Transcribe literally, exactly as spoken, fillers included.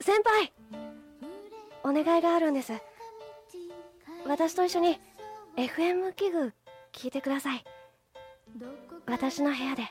先輩、お願いがあるんです。私と一緒に エフエム 器具聞いてください。私の部屋で。